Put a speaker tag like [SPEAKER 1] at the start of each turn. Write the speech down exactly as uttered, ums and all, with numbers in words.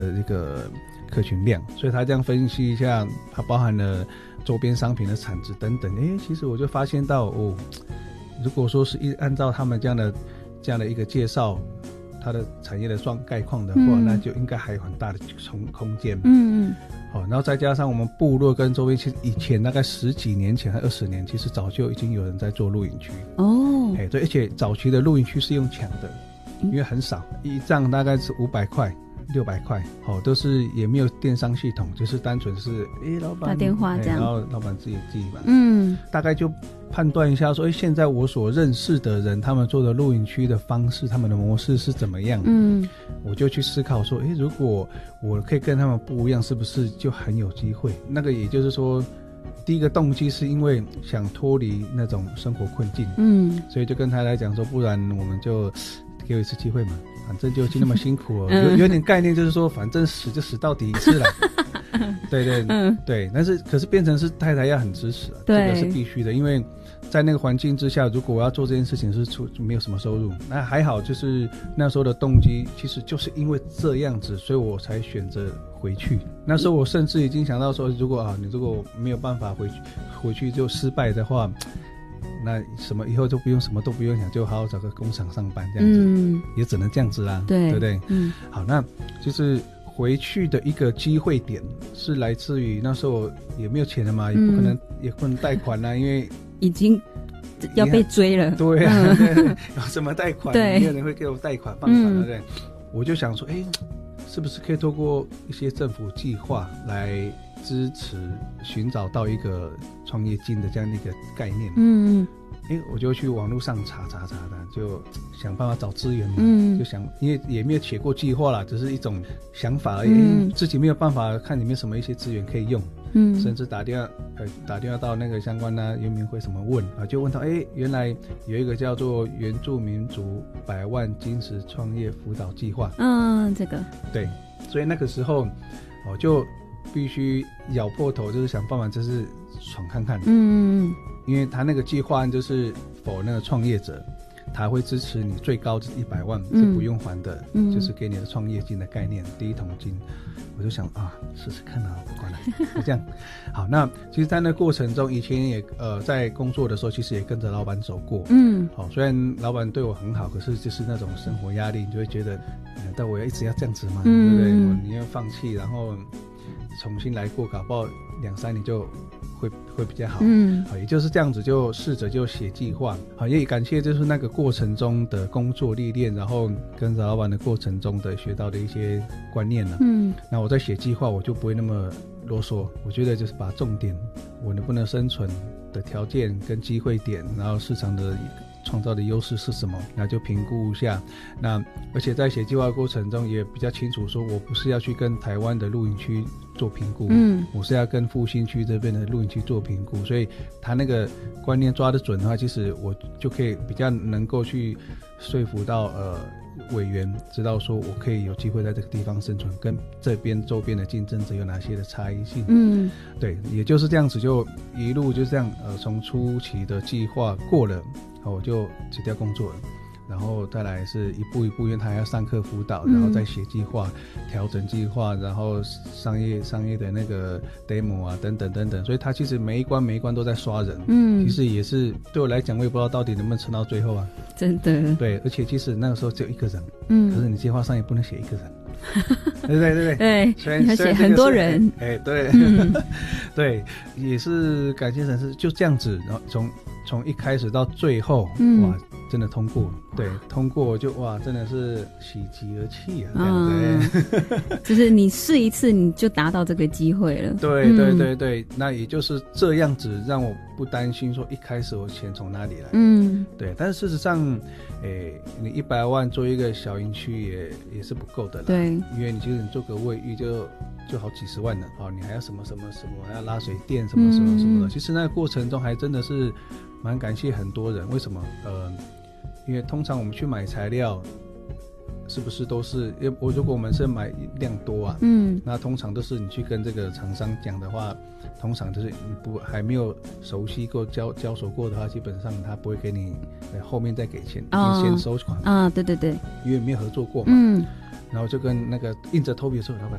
[SPEAKER 1] 的一个客群量，所以他这样分析一下，它包含了周边商品的产值等等，诶，其实我就发现到哦，如果说是一按照他们这样的这样的一个介绍，它的产业的状概况的话、嗯、那就应该还有很大的空空间。嗯嗯。好，然后再加上我们部落跟周边，其实以前大概十几年前还二十年，其实早就已经有人在做露营区哦。哎，对，而且早期的露营区是用抢的，因为很少，一帐大概是五百块。六百块，好、哦，都是也没有电商系统，就是单纯是，哎，老板
[SPEAKER 2] 打电话这样，
[SPEAKER 1] 然后老板自己寄嘛，嗯，大概就判断一下说，哎，现在我所认识的人，他们做的露营区的方式，他们的模式是怎么样？嗯，我就去思考说，哎，如果我可以跟他们不一样，是不是就很有机会？那个也就是说，第一个动机是因为想脱离那种生活困境，嗯，所以就跟他来讲说，不然我们就给我一次机会嘛。反正就已经那么辛苦了，有有点概念，就是说，反正死就死到底一次了。对对、嗯、对，但是可是变成是太太要很支持、啊，这个是必须的，因为在那个环境之下，如果我要做这件事情是出没有什么收入，那还好，就是那时候的动机其实就是因为这样子，所以我才选择回去。那时候我甚至已经想到说，如果啊，你如果没有办法回去，回去就失败的话。那什么以后就不用什么都不用想，就好好找个工厂上班这样子、嗯、也只能这样子啦，对对不对、嗯、好，那就是回去的一个机会点是来自于那时候也没有钱了嘛、嗯、也不可能也不能贷款啦，因为
[SPEAKER 2] 已经要被追了，
[SPEAKER 1] 对啊、嗯、有什么贷款没有人会给我贷款放款、嗯、对不对？我就想说，哎，是不是可以透过一些政府计划来支持寻找到一个创业金的这样的一个概念，嗯，哎，我就去网络上查查查的，就想办法找资源嘛，嗯，就想，因为也没有写过计划啦，只是一种想法而已，嗯，自己没有办法看有没有什么一些资源可以用，嗯，甚至打电话呃打电话到那个相关的原民会什么问啊，就问到，哎，原来有一个叫做原住民族百万金石创业辅导计划，
[SPEAKER 2] 嗯，这个
[SPEAKER 1] 对，所以那个时候我、哦、就。必须咬破头，就是想办法，就是闯看看。嗯，因为他那个计划就是否那个创业者，他会支持你最高是一百万、嗯、是不用还的、嗯，就是给你的创业金的概念，第一桶金。我就想啊，试试看啊，不管了，就这样。好，那其实，在那过程中，以前也呃在工作的时候，其实也跟着老板走过。嗯，好，虽然老板对我很好，可是就是那种生活压力，你就会觉得，难道我要一直要这样子吗？嗯、对不对？我宁愿放弃，然后。重新来过，搞不好两三年就会会比较好。嗯，好，也就是这样子，就试着就写计划。好，也感谢就是那个过程中的工作历练，然后跟着老板的过程中的学到的一些观念了。嗯，那我在写计划，我就不会那么啰嗦。我觉得就是把重点，我能不能生存的条件跟机会点，然后市场的。创造的优势是什么？那就评估一下。那而且在写计划的过程中也比较清楚，说我不是要去跟台湾的露营区做评估，嗯，我是要跟复兴区这边的露营区做评估。所以他那个观念抓得准的话，其实我就可以比较能够去说服到呃委员，知道说我可以有机会在这个地方生存，跟这边周边的竞争者有哪些的差异性。嗯，对，也就是这样子，就一路就这样呃从初期的计划过了。好，我就辞掉工作了，然后再来是一步一步，因为他还要上课辅导，然后再写计划、调整计划，然后商业商业的那个 demo 啊，等等等等，所以他其实每一关每一关都在刷人。嗯，其实也是对我来讲，我也不知道到底能不能撑到最后啊。真的。对，而且其实那个时候只有一个人，嗯，可是你计划上也不能写一个人。对对对对，
[SPEAKER 2] 对，虽然你要写很多人，
[SPEAKER 1] 哎，对，嗯、对，也是感谢神是就这样子，然后从从一开始到最后，嗯、哇，真的通过，对，通过就哇，真的是喜极而泣啊，嗯、
[SPEAKER 2] 对，就是你试一次你就达到这个机会了，
[SPEAKER 1] 对对对对，嗯、那也就是这样子让我不担心说一开始我钱从哪里来，嗯，对，但是事实上，诶，你一百万做一个小营区也也是不够的啦，对。因为你就是你做个卫浴就就好几十万了哦，你还要什么什么什么，还要拉水电什么什么什么的。嗯、其实那个过程中还真的是蛮感谢很多人。为什么？呃，因为通常我们去买材料， 是不是都是？因为我如果我们是买量多啊，嗯，那通常都是你去跟这个厂商讲的话，通常就是你不还没有熟悉过交交手过的话，基本上他不会给你，呃、后面再给钱，哦、先收款
[SPEAKER 2] 啊，对对对，
[SPEAKER 1] 因为没有合作过嘛，嗯。然后就跟那个硬着头皮说，老板